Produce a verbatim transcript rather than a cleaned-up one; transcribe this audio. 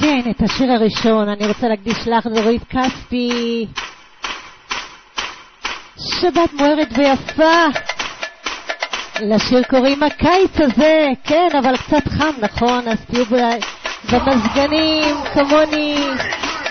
כן, את השיר הראשון אני רוצה להקדיש לך, דורית כספי. שבת מוארת ויפה. לשיר קוראים הקיץ הזה, כן, אבל קצת חם, נכון? אז תהיו במזגנים כמוני.